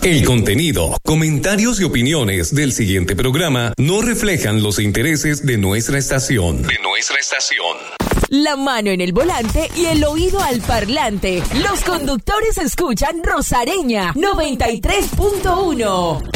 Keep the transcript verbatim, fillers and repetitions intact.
El contenido, comentarios y opiniones del siguiente programa no reflejan los intereses de nuestra estación. De nuestra estación. La mano en el volante y el oído al parlante. Los conductores escuchan Rosareña noventa y tres punto uno.